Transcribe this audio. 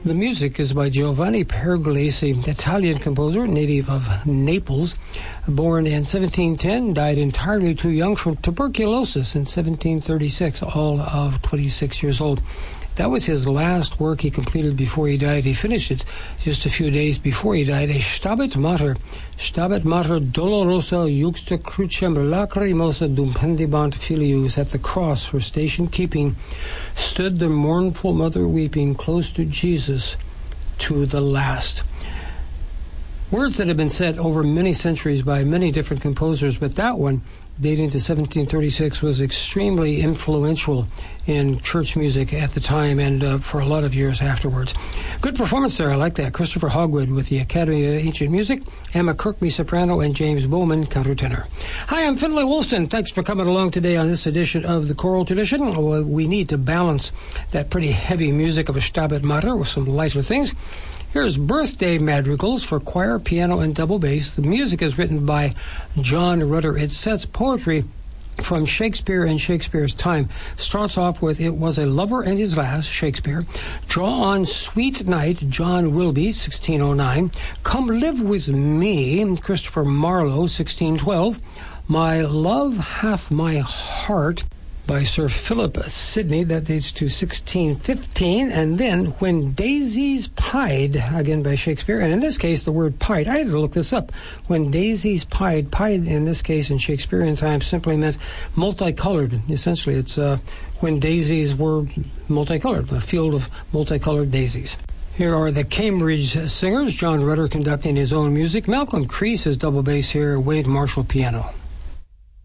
The music is by Giovanni Pergolesi, Italian composer, native of Naples. Born in 1710, died entirely too young from tuberculosis in 1736, all of 26 years old. That was his last work he completed before he died. He finished it just a few days before he died. A Stabat Mater dolorosa juxta crucem lacrimosa dum pendibant filius. At the cross for station keeping stood the mournful mother weeping, close to Jesus to the last. Words that have been said over many centuries by many different composers, but that one, dating to 1736, was extremely influential in church music at the time and for a lot of years afterwards. Good performance there. I like that. Christopher Hogwood with the Academy of Ancient Music, Emma Kirkby, soprano, and James Bowman, countertenor. Hi, I'm Finlay Woolston. Thanks for coming along today on this edition of the Choral Tradition. We need to balance that pretty heavy music of a Stabat Mater with some lighter things. Here's Birthday Madrigals for choir, piano, and double bass. The music is written by John Rutter. It sets poetry from Shakespeare and Shakespeare's time. Starts off with "It was a lover and his lass," Shakespeare. "Draw on sweet night," John Wilby, 1609. "Come live with me," Christopher Marlowe, 1612. "My love hath my heart," by Sir Philip Sidney, that dates to 1615, and then "When Daisies Pied," again by Shakespeare, and in this case the word pied, I had to look this up. When daisies pied in this case in Shakespearean times simply meant multicolored. Essentially it's when daisies were multicolored, a field of multicolored daisies. Here are the Cambridge Singers, John Rutter conducting his own music, Malcolm Crease is double bass here, Wade Marshall piano.